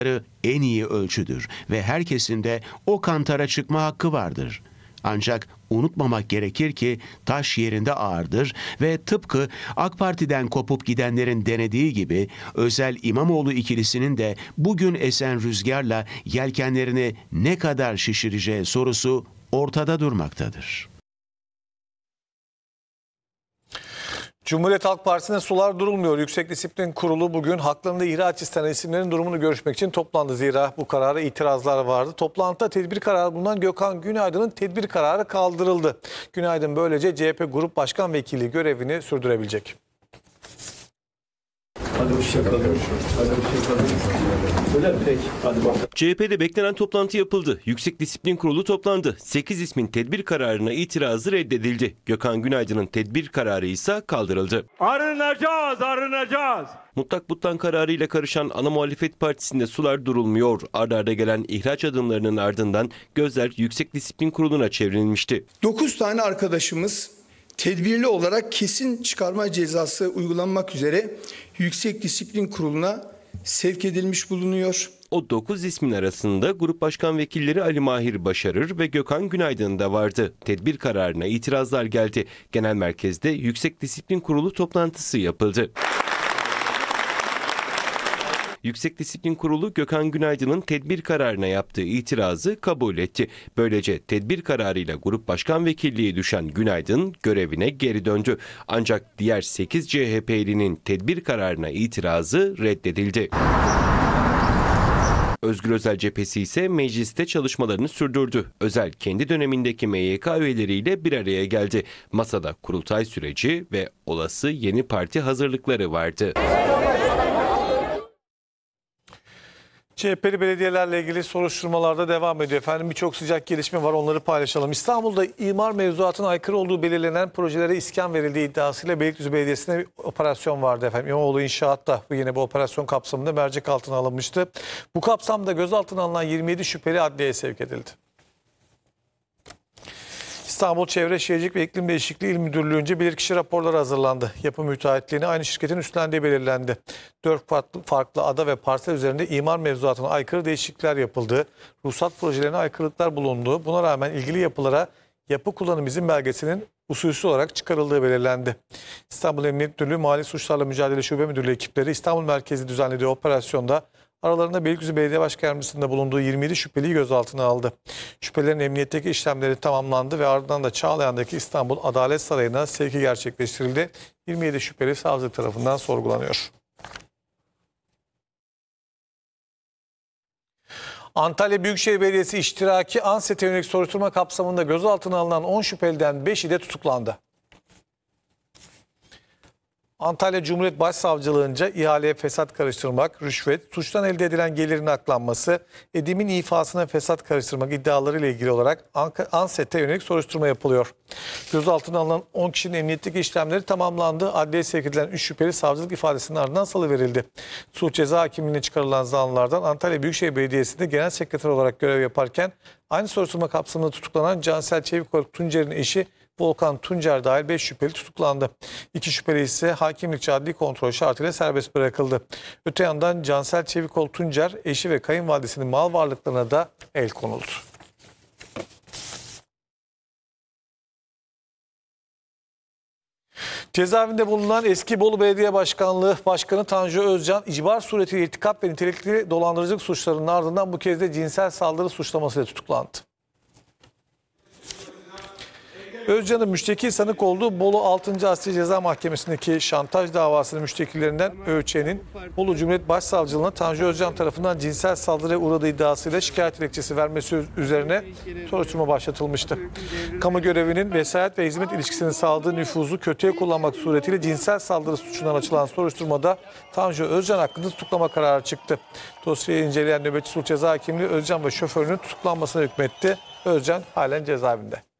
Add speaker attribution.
Speaker 1: en iyi ölçüdür ve herkesin de o kantara çıkma hakkı vardır. Ancak unutmamak gerekir ki taş yerinde ağırdır ve tıpkı AK Parti'den kopup gidenlerin denediği gibi Özel İmamoğlu ikilisinin de bugün esen rüzgarla yelkenlerini ne kadar şişireceği sorusu ortada durmaktadır.
Speaker 2: Cumhuriyet Halk Partisi'nde sular durulmuyor. Yüksek Disiplin Kurulu bugün haklarında ihraç istenen isimlerin durumunu görüşmek için toplandı. Zira bu karara itirazlar vardı. Toplantıda tedbir kararı bulunan Gökhan Günaydın'ın tedbir kararı kaldırıldı. Günaydın böylece CHP Grup Başkan Vekili görevini sürdürebilecek.
Speaker 3: Hadi hoşçakalın. Öyle mi? Peki. Hadi bakalım.
Speaker 4: CHP'de beklenen toplantı yapıldı. Yüksek Disiplin Kurulu toplandı. 8 ismin tedbir kararına itirazı reddedildi. Gökhan Günaydın'ın tedbir kararı ise kaldırıldı.
Speaker 5: Arınacağız.
Speaker 4: Mutlak butlan kararıyla karışan ana muhalefet partisinde sular durulmuyor. Arda arda gelen ihraç adımlarının ardından gözler Yüksek Disiplin Kurulu'na çevrilmişti.
Speaker 6: 9 tane arkadaşımız tedbirli olarak kesin çıkarma cezası uygulanmak üzere Yüksek Disiplin Kurulu'na sevk edilmiş bulunuyor.
Speaker 4: O 9 ismin arasında Grup Başkan Vekilleri Ali Mahir Başarır ve Gökhan Günaydın da vardı. Tedbir kararına itirazlar geldi. Genel merkezde Yüksek Disiplin Kurulu toplantısı yapıldı. Yüksek Disiplin Kurulu Gökhan Günaydın'ın tedbir kararına yaptığı itirazı kabul etti. Böylece tedbir kararıyla Grup Başkan Vekilliği düşen Günaydın görevine geri döndü. Ancak diğer 8 CHP'linin tedbir kararına itirazı reddedildi. Özgür Özel cephesi ise mecliste çalışmalarını sürdürdü. Özel kendi dönemindeki MYK üyeleriyle bir araya geldi. Masada kurultay süreci ve olası yeni parti hazırlıkları vardı.
Speaker 2: CHP'li belediyelerle ilgili soruşturmalarda devam ediyor. Efendim birçok sıcak gelişme var, onları paylaşalım. İstanbul'da imar mevzuatına aykırı olduğu belirlenen projelere iskan verildiği iddiasıyla Beylikdüzü Belediyesi'nde bir operasyon vardı efendim. İmamoğlu İnşaat'ta yine bu operasyon kapsamında mercek altına alınmıştı. Bu kapsamda gözaltına alınan 27 şüpheli adliyeye sevk edildi. İstanbul Çevre Şehircilik ve İklim Değişikliği İl Müdürlüğü'nce bilirkişi raporları hazırlandı. Yapı müteahhitliğini aynı şirketin üstlendiği belirlendi. 4 farklı ada ve parsel üzerinde imar mevzuatına aykırı değişiklikler yapıldığı, ruhsat projelerine aykırılıklar bulunduğu, buna rağmen ilgili yapılara yapı kullanım izin belgesinin usulsüz olarak çıkarıldığı belirlendi. İstanbul Emniyet Müdürlüğü Mali Suçlarla Mücadele Şube Müdürlüğü ekipleri İstanbul merkezi düzenlediği operasyonda aralarında Beylikdüzü Belediye Başkan Yardımcısı'nda bulunduğu 27 şüpheliyi gözaltına aldı. Şüphelerin emniyetteki işlemleri tamamlandı ve ardından da Çağlayan'daki İstanbul Adalet Sarayı'na sevki gerçekleştirildi. 27 şüpheli savcılık tarafından sorgulanıyor. Antalya Büyükşehir Belediyesi iştiraki ANSET'e yönelik soruşturma kapsamında gözaltına alınan 10 şüpheliden 5'i de tutuklandı. Antalya Cumhuriyet Başsavcılığınca ihaleye fesat karıştırmak, rüşvet, suçtan elde edilen gelirin aklanması, edimin ifasına fesat karıştırmak iddialarıyla ilgili olarak ANSET'e yönelik soruşturma yapılıyor. Gözaltına alınan 10 kişinin emniyetteki işlemleri tamamlandı. Adliyeye sevk edilen 3 şüpheli savcılık ifadesinin ardından salıverildi. Suç ceza hakimliğine çıkarılan zanlılardan Antalya Büyükşehir Belediyesi'nde genel sekreter olarak görev yaparken aynı soruşturma kapsamında tutuklanan Cansel Çevikol Tuncer'in eşi Volkan Tuncer dahil 5 şüpheli tutuklandı. 2 şüpheli ise hakimlikçi adli kontrol şartıyla serbest bırakıldı. Öte yandan Cansel Çevikol Tuncer, eşi ve kayınvalidesinin mal varlıklarına da el konuldu. Cezaevinde bulunan eski Bolu Belediye Başkanlığı Başkanı Tanju Özcan, icbar suretiyle irtikap ve nitelikli dolandırıcılık suçlarının ardından bu kez de cinsel saldırı suçlamasıyla tutuklandı. Özcan'ın müşteki sanık olduğu Bolu 6. Asliye Ceza Mahkemesi'ndeki şantaj davasının müştekilerinden ÖÇ'nin Bolu Cumhuriyet Başsavcılığına Tanju Özcan tarafından cinsel saldırıya uğradığı iddiasıyla şikayet dilekçesi vermesi üzerine soruşturma başlatılmıştı. Kamu görevinin vesayet ve hizmet ilişkisini sağladığı nüfuzu kötüye kullanmak suretiyle cinsel saldırı suçundan açılan soruşturmada Tanju Özcan hakkında tutuklama kararı çıktı. Dosyayı inceleyen nöbetçi sulh ceza hakimliği Özcan ve şoförünün tutuklanmasına hükmetti. Özcan halen cezaevinde.